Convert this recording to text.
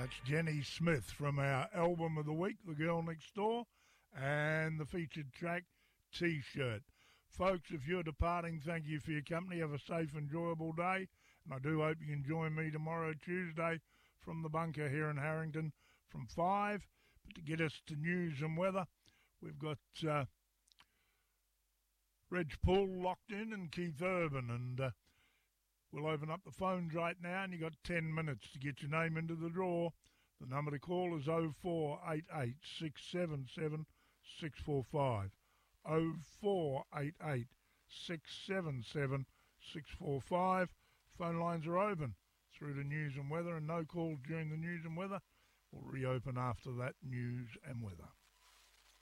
That's Jenny Smith from our album of the week, The Girl Next Door, and the featured track, T-Shirt. Folks, if you're departing, thank you for your company. Have a safe, enjoyable day. And I do hope you can join me tomorrow, Tuesday, from the bunker here in Harrington from 5. But to get us to news and weather, we've got Reg Paul locked in and Keith Urban. And we'll open up the phones right now, and you've got 10 minutes to get your name into the draw. The number to call is 0488 677 645. 0488 677 645. Phone lines are open through to news and weather, and no calls during the news and weather. We'll reopen after that news and weather.